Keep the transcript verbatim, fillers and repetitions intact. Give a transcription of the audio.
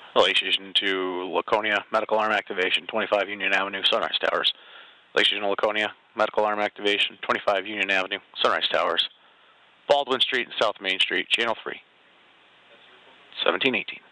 Relation to Laconia Medical Arm Activation, twenty-five Union Avenue, Sunrise Towers. Relation to Laconia Medical Arm Activation, twenty-five Union Avenue, Sunrise Towers. Baldwin Street and South Main Street, Channel three. seventeen eighteen.